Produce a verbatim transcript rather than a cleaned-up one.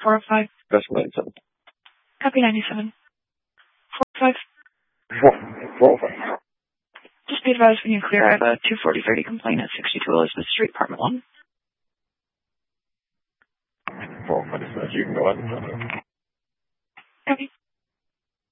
four oh five. That's ninety-seven. Copy ninety-seven. four oh five. four oh five. Just be advised when you clear, I have a two forty thirty complaint at sixty-two Elizabeth Street, Apartment one. four oh five, you can go ahead and